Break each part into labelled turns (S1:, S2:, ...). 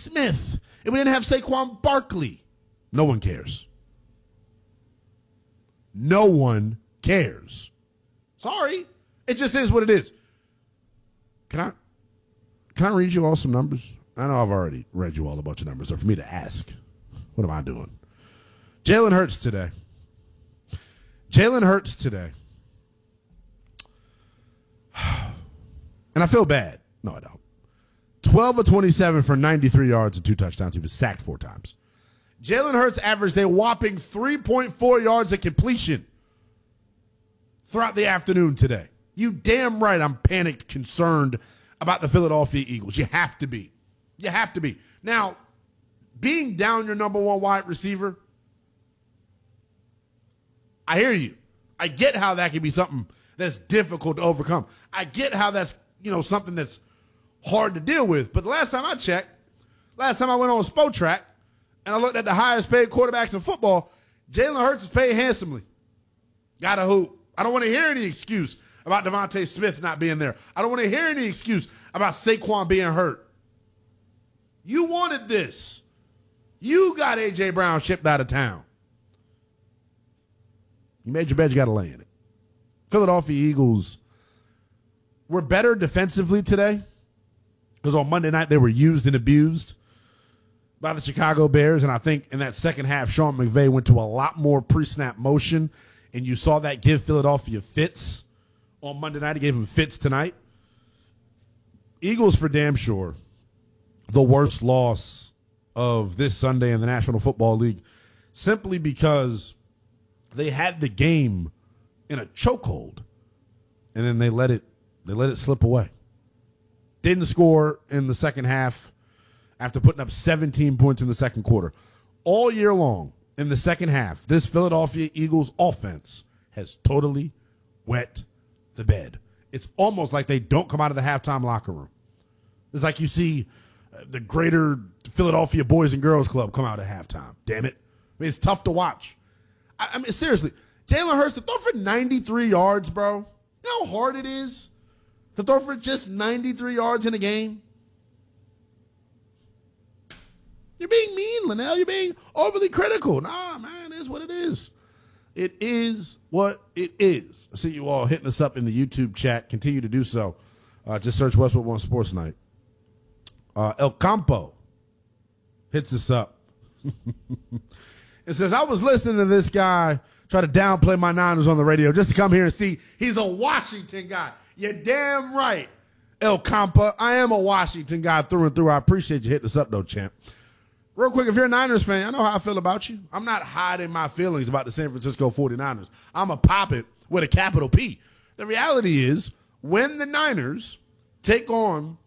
S1: Smith, and we didn't have Saquon Barkley. No one cares. No one cares. Sorry. It just is what it is. Can I read you all some numbers? I know I've already read you all a bunch of numbers, so for me to ask, what am I doing? Jalen Hurts today. And I feel bad. No, I don't. 12 of 27 for 93 yards and 2 touchdowns. He was sacked 4 times. Jalen Hurts averaged a whopping 3.4 yards at completion throughout the afternoon today. You damn right I'm panicked, concerned about the Philadelphia Eagles. You have to be. You have to be. Now, being down your number one wide receiver, I hear you. I get how that can be something that's difficult to overcome. I get how that's, something that's hard to deal with. But the last time I checked, last time I went on Spotrac and I looked at the highest paid quarterbacks in football, Jalen Hurts is paid handsomely. Got to hoop. I don't want to hear any excuse about Devontae Smith not being there. I don't want to hear any excuse about Saquon being hurt. You wanted this. You got A.J. Brown shipped out of town. You made your bed, you got to lay in it. Philadelphia Eagles were better defensively today because on Monday night they were used and abused by the Chicago Bears, and I think in that second half, Sean McVay went to a lot more pre-snap motion, and you saw that give Philadelphia fits on Monday night. He gave them fits tonight. Eagles for damn sure. The worst loss of this Sunday in the National Football League simply because they had the game in a chokehold and then they let it slip away. Didn't score in the second half after putting up 17 points in the second quarter. All year long in the second half, this Philadelphia Eagles offense has totally wet the bed. It's almost like they don't come out of the halftime locker room. It's like you see the greater Philadelphia Boys and Girls Club come out at halftime. Damn it. I mean, it's tough to watch. I mean, seriously, Jalen Hurts to throw for 93 yards, bro. You know how hard it is to throw for just 93 yards in a game? You're being mean, Linnell. You're being overly critical. Nah, man, it is what it is. It is what it is. I see you all hitting us up in the YouTube chat. Continue to do so. Just search Westwood One Sports Night. El Campo hits us up. It says, I was listening to this guy try to downplay my Niners on the radio just to come here and see he's a Washington guy. You're damn right, El Campo. I am a Washington guy through and through. I appreciate you hitting us up, though, champ. Real quick, if you're a Niners fan, I know how I feel about you. I'm not hiding my feelings about the San Francisco 49ers. I'm a pop it with a capital P. The reality is, when the Niners take on,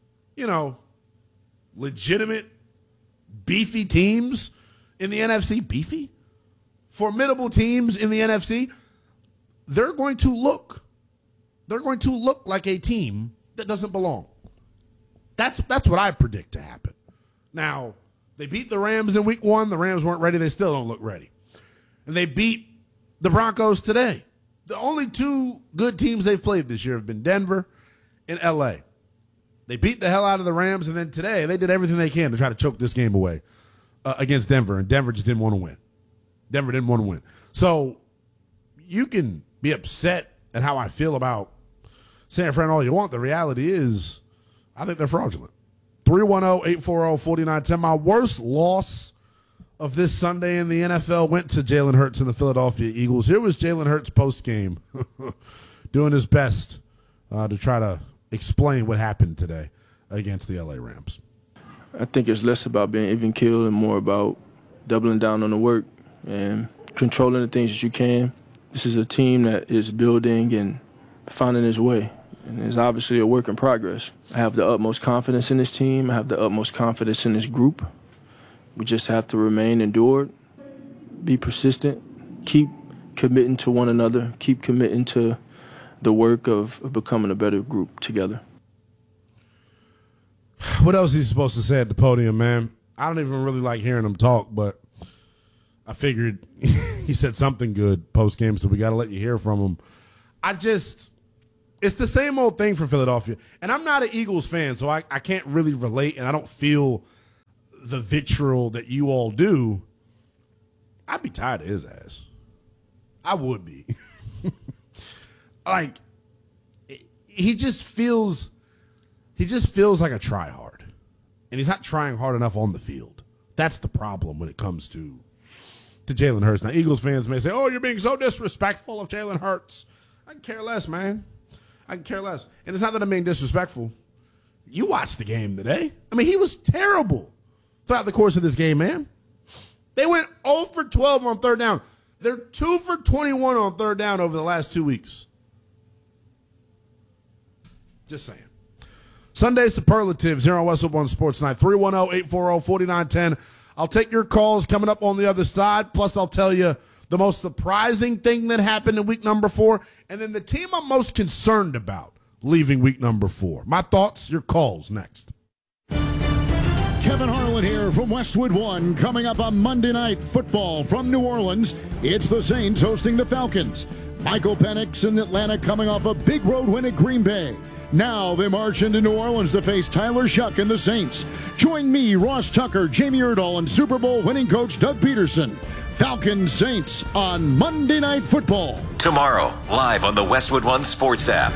S1: legitimate, beefy teams in the NFC, beefy? Formidable teams in the NFC, they're going to look like a team that doesn't belong. That's what I predict to happen. Now, they beat the Rams in week 1. The Rams weren't ready. They still don't look ready. And they beat the Broncos today. The only 2 good teams they've played this year have been Denver and L.A. They beat the hell out of the Rams, and then today they did everything they can to try to choke this game away against Denver, and Denver just didn't want to win. Denver didn't want to win. So you can be upset at how I feel about San Fran all you want. The reality is I think they're fraudulent. 310-840-4910. My worst loss of this Sunday in the NFL went to Jalen Hurts and the Philadelphia Eagles. Here was Jalen Hurts post-game doing his best to try to explain what happened today against the LA Rams.
S2: I think it's less about being even keeled and more about doubling down on the work and controlling the things that you can. This is a team that is building and finding its way, and it's obviously a work in progress. I have the utmost confidence in this team. I have the utmost confidence in this group. We just have to remain endured, be persistent, keep committing to one another, keep committing to the work of becoming a better group together.
S1: What else is he supposed to say at the podium, man? I don't even really like hearing him talk, but I figured he said something good post-game, so we got to let you hear from him. It's the same old thing for Philadelphia. And I'm not an Eagles fan, so I can't really relate, and I don't feel the vitriol that you all do, I'd be tired of his ass. I would be. Like, he just feels like a tryhard. And he's not trying hard enough on the field. That's the problem when it comes to Jalen Hurts. Now, Eagles fans may say, oh, you're being so disrespectful of Jalen Hurts. I can care less, man. I can care less. And it's not that I'm being disrespectful. You watched the game today. I mean, he was terrible throughout the course of this game, man. They went 0 for 12 on third down. They're 2 for 21 on third down over the last 2 weeks. Just saying. Sunday Superlatives here on Westwood One Sports Night. 310-840-4910. I'll take your calls coming up on the other side. Plus, I'll tell you the most surprising thing that happened in week number 4, and then the team I'm most concerned about leaving week number 4. My thoughts, your calls next.
S3: Kevin Harlan here from Westwood One. Coming up on Monday Night Football from New Orleans, it's the Saints hosting the Falcons. Michael Penix in Atlanta coming off a big road win at Green Bay. Now they march into New Orleans to face Tyler Shuck and the Saints. Join me, Ross Tucker, Jamie Erdahl, and Super Bowl winning coach Doug Peterson. Falcons Saints on Monday Night Football.
S4: Tomorrow, live on the Westwood One Sports app.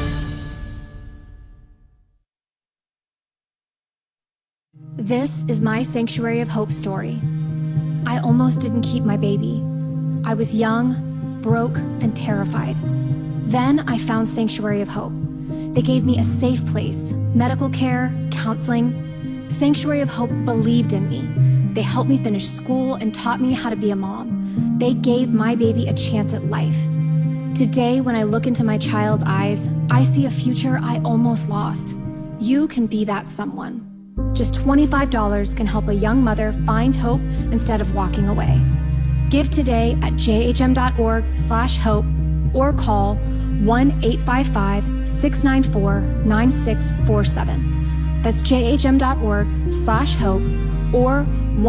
S5: This is my Sanctuary of Hope story. I almost didn't keep my baby. I was young, broke, and terrified. Then I found Sanctuary of Hope. They gave me a safe place, medical care, counseling. Sanctuary of Hope believed in me. They helped me finish school and taught me how to be a mom. They gave my baby a chance at life. Today, when I look into my child's eyes, I see a future I almost lost. You can be that someone. Just $25 can help a young mother find hope instead of walking away. Give today at jhm.org/hope or call 1-855-694-9647. That's jhm.org/hope or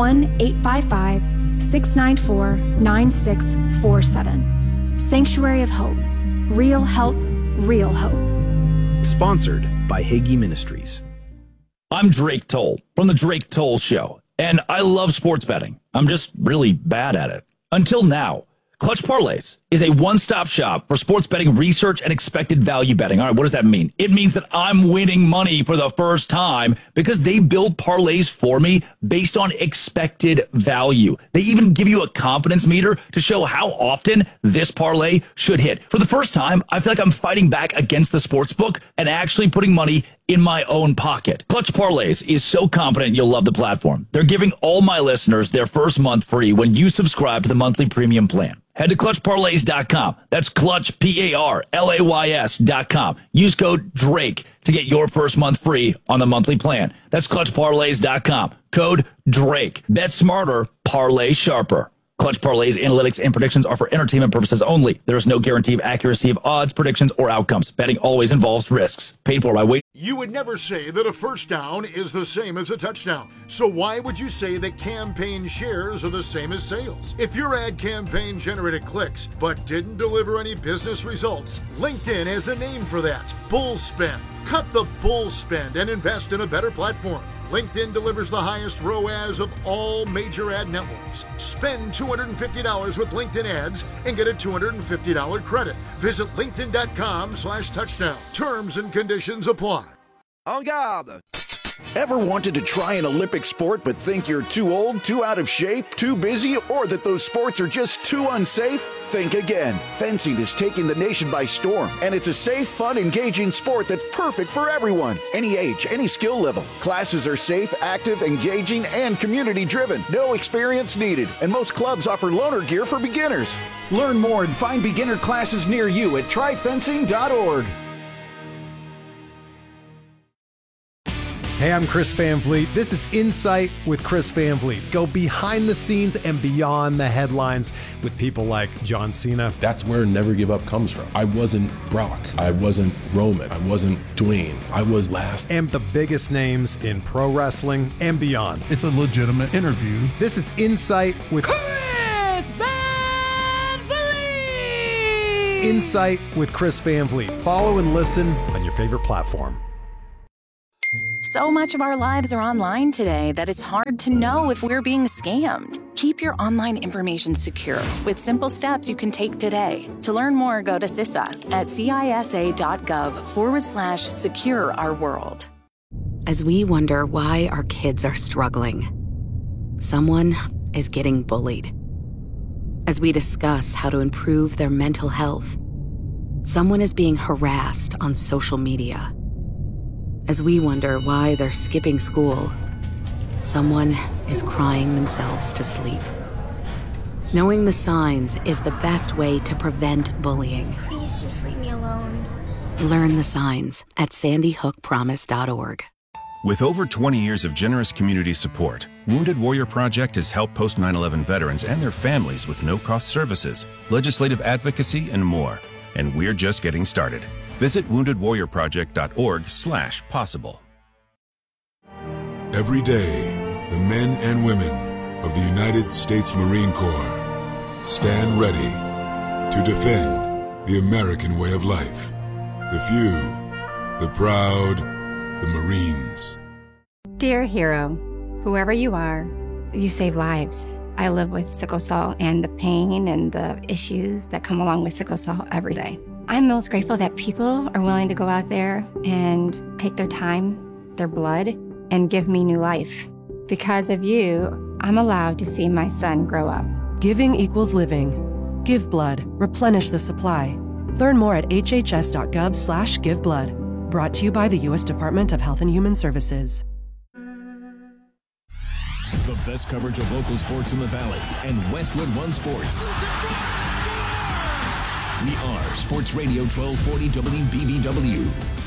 S5: 1-855-694-9647. Sanctuary of Hope. Real help, real hope.
S6: Sponsored by Hagee Ministries. I'm Drake Toll from The Drake Toll Show, and I love sports betting. I'm just really bad at it. Until now. Clutch Parlays is a one-stop shop for sports betting research and expected value betting. All right, what does that mean? It means that I'm winning money for the first time because they build parlays for me based on expected value. They even give you a confidence meter to show how often this parlay should hit. For the first time, I feel like I'm fighting back against the sportsbook and actually putting money in my own pocket. Clutch Parlays is so confident you'll love the platform. They're giving all my listeners their first month free when you subscribe to the monthly premium plan. Head to ClutchParlays.com. That's Clutch, PARLAYS.com. Use code DRAKE to get your first month free on the monthly plan. That's ClutchParlays.com. Code DRAKE. Bet smarter, parlay sharper. Clutch Parlays, analytics, and predictions are for entertainment purposes only. There is no guarantee of accuracy of odds, predictions, or outcomes. Betting always involves risks. Paid for by
S3: You would never say that a first down is the same as a touchdown. So why would you say that campaign shares are the same as sales? If your ad campaign generated clicks but didn't deliver any business results, LinkedIn has a name for that. Bull spend. Cut the bull spend and invest in a better platform. LinkedIn delivers the highest ROAS of all major ad networks. Spend $250 with LinkedIn ads and get a $250 credit. Visit linkedin.com/touchdown. Terms and conditions apply.
S7: En garde! Ever wanted to try an Olympic sport but think you're too old, too out of shape, too busy, or that those sports are just too unsafe? Think again. Fencing is taking the nation by storm, and it's a safe, fun, engaging sport that's perfect for everyone. Any age, any skill level. Classes are safe, active, engaging, and community-driven. No experience needed, and most clubs offer loaner gear for beginners. Learn more and find beginner classes near you at tryfencing.org.
S8: Hey, I'm Chris Van Vliet. This is Insight with Chris Van Vliet. Go behind the scenes and beyond the headlines with people like John Cena.
S9: That's where Never Give Up comes from. I wasn't Brock. I wasn't Roman. I wasn't Dwayne. I was last.
S8: And the biggest names in pro wrestling and beyond.
S10: It's a legitimate interview.
S8: This is Insight with
S11: Chris Van Vliet.
S8: Insight with Chris Van Vliet. Follow and listen on your favorite platform.
S10: So much of our lives are online today that it's hard to know if we're being scammed. Keep your online information secure with simple steps you can take today. To learn more, go to CISA at cisa.gov/secure our world.
S12: As we wonder why our kids are struggling, someone is getting bullied. As we discuss how to improve their mental health, someone is being harassed on social media. As we wonder why they're skipping school, someone is crying themselves to sleep. Knowing the signs is the best way to prevent bullying.
S5: Please just leave me alone.
S12: Learn the signs at sandyhookpromise.org.
S13: With over 20 years of generous community support, Wounded Warrior Project has helped post 9/11 veterans and their families with no-cost services, legislative advocacy, and more. And we're just getting started. Visit woundedwarriorproject.org/possible.
S14: Every day, the men and women of the United States Marine Corps stand ready to defend the American way of life. The few, the proud, the Marines.
S15: Dear hero, whoever you are, you save lives. I live with sickle cell and the pain and the issues that come along with sickle cell every day. I'm most grateful that people are willing to go out there and take their time, their blood, and give me new life. Because of you, I'm allowed to see my son grow up.
S16: Giving equals living. Give blood. Replenish the supply. Learn more at hhs.gov/giveblood. Brought to you by the U.S. Department of Health and Human Services.
S17: The best coverage of local sports in the Valley and Westwood One Sports. We are Sports Radio 1240 WBBW.